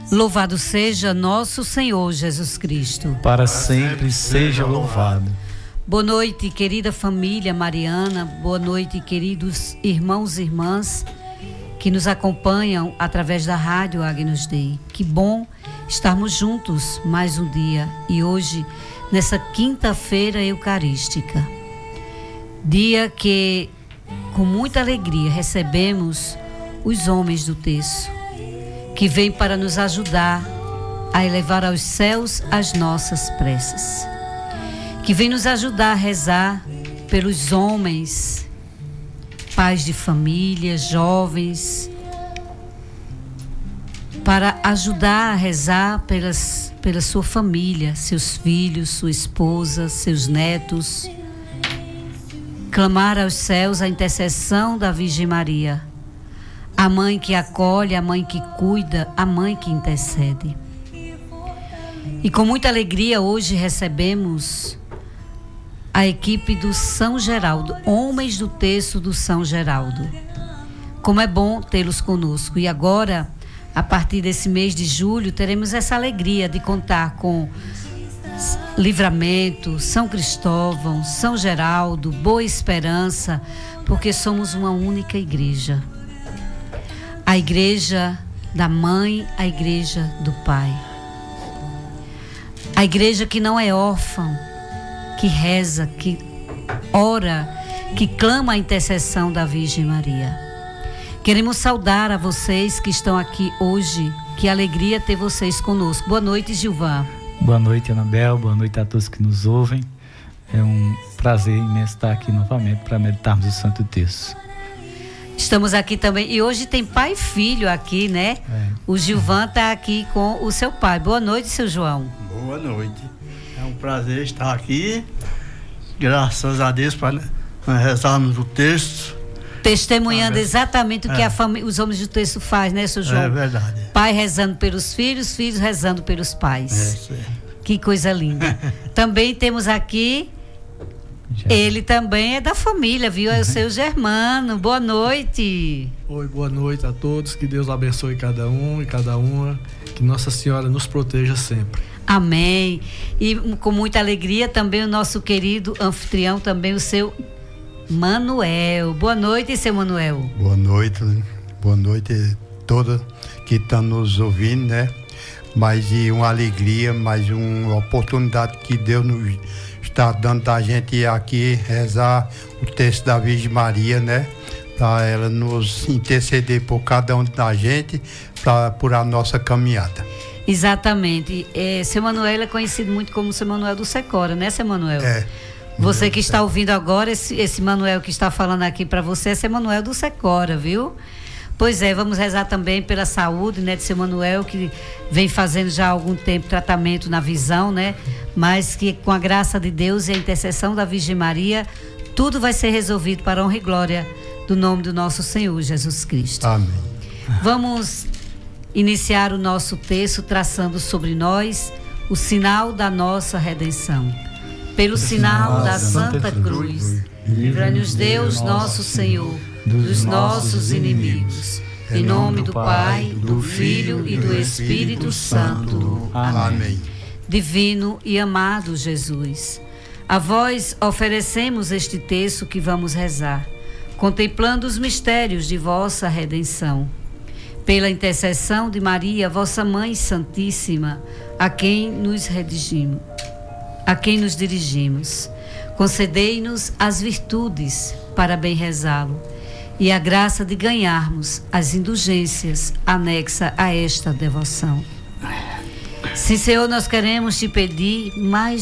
Louvado seja nosso Senhor Jesus Cristo. Para sempre seja louvado. Boa noite, querida família mariana. Boa noite, queridos irmãos e irmãs que nos acompanham através da rádio Agnus Dei. Que bom estarmos juntos mais um dia e hoje, nessa quinta-feira eucarística. Dia que, com muita alegria, recebemos os homens do terço, que vêm para nos ajudar a elevar aos céus as nossas preces, que vêm nos ajudar a rezar pelos homens, pais de família, jovens, para ajudar a rezar pela sua família, seus filhos, sua esposa, seus netos, clamar aos céus a intercessão da Virgem Maria, a mãe que acolhe, a mãe que cuida, a mãe que intercede. E com muita alegria hoje recebemos a equipe do São Geraldo, homens do terço do São Geraldo. Como é bom tê-los conosco. E agora, a partir desse mês de julho, teremos essa alegria de contar com Livramento, São Cristóvão, São Geraldo, Boa Esperança, porque somos uma única igreja. A igreja da mãe, a igreja do pai. A igreja que não é órfã, que reza, que ora, que clama a intercessão da Virgem Maria. Queremos saudar a vocês que estão aqui hoje. Que alegria ter vocês conosco. Boa noite, Gilvan. Boa noite, Anabel. Boa noite a todos que nos ouvem. É um prazer imenso estar aqui novamente para meditarmos o Santo Terço. Estamos aqui também, e hoje tem pai e filho aqui, né? O Gilvan está aqui com o seu pai. Boa noite, seu João. Boa noite. É um prazer estar aqui. Graças a Deus para rezarmos o texto. Testemunhando exatamente o que os homens do texto faz, né, seu João? É verdade. Pai rezando pelos filhos, filhos rezando pelos pais. Que coisa linda. Também temos aqui... Ele também é da família, viu? É o seu Germano. Boa noite. Oi, boa noite a todos. Que Deus abençoe cada um e cada uma. Que Nossa Senhora nos proteja sempre. Amém. E com muita alegria também o nosso querido anfitrião, também o seu Manuel. Boa noite, seu Manuel. Boa noite a todos que estão nos ouvindo, né? Mais uma alegria, mais uma oportunidade que Deus nos está dando da gente aqui rezar o texto da Virgem Maria, né? Para ela nos interceder por cada um da gente, por a nossa caminhada. Exatamente. Seu Manuel é conhecido muito como seu Manuel do Secora, né, seu Manuel? Você que está ouvindo agora, esse Manuel que está falando aqui para você é seu Manuel do Secora, viu? Pois é, vamos rezar também pela saúde, né, de seu Manuel, que vem fazendo já há algum tempo tratamento na visão, né? Mas que com a graça de Deus e a intercessão da Virgem Maria, tudo vai ser resolvido para a honra e glória do nome do nosso Senhor Jesus Cristo. Amém. Vamos iniciar o nosso texto traçando sobre nós o sinal da nossa redenção. Pelo sinal da Santa Cruz, livra-nos Deus nosso Senhor dos nossos inimigos. Em nome do Pai, do Filho e do Espírito Santo. Amém. Divino e amado Jesus, a vós oferecemos este texto que vamos rezar, contemplando os mistérios de vossa redenção. Pela intercessão de Maria, vossa Mãe Santíssima, a quem nos dirigimos, concedei-nos as virtudes para bem rezá-lo e a graça de ganharmos as indulgências anexas a esta devoção. Sim, Senhor, nós queremos te pedir mais